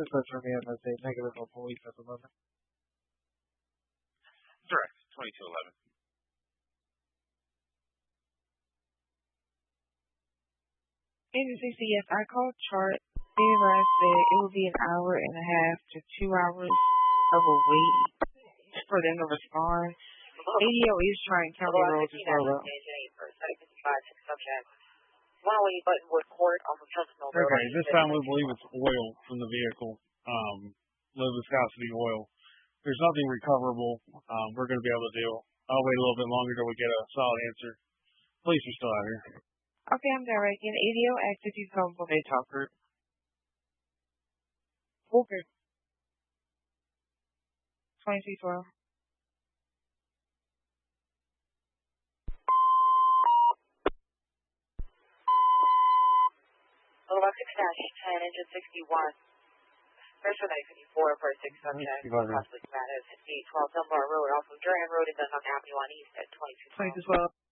says for me as a negative of police at the moment. Correct. 2211. Agency CF, I called chart. They last said it would be an hour and a half to 2 hours of a wait for them to respond. ADO is trying county roads as well, though. Okay, this time we believe it's oil from the vehicle, low viscosity oil. There's nothing recoverable. We're going to be able to deal. I'll wait a little bit longer till we get a solid answer. Police are still out here. Okay, I'm directing ADO active use home for their talk group. Okay. 2212. Boulevard 6-10, engine 61. Pressure 954 for 6 subject. Possibly combative. 812 Dunbar Road off of Durham Road and Dunham Avenue on East at 2212. 2212.